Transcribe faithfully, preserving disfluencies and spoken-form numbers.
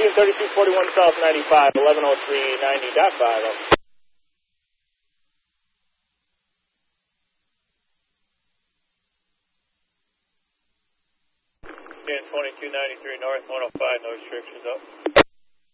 Team thirty-two forty-one South ninety-five, eleven oh three ninety point five. twenty-two ninety-three North, one oh five, no restrictions up.